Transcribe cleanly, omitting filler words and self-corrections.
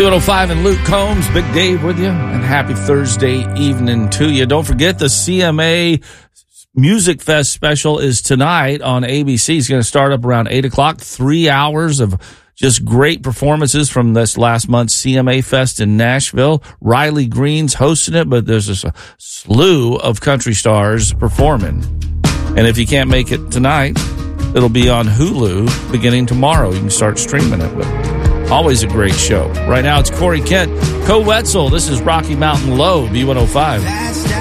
B105 and Luke Combs, Big Dave with you, and happy Thursday evening to you. Don't forget the CMA Music Fest special is tonight on ABC. It's going to start up around 8 o'clock, 3 hours of just great performances from this last month's CMA Fest in Nashville. Riley Green's hosting it, but there's just a slew of country stars performing. And if you can't make it tonight, it'll be on Hulu beginning tomorrow. You can start streaming it, but always a great show. Right now, it's Corey Kent, Co Wetzel. This is Rocky Mountain Low, B105.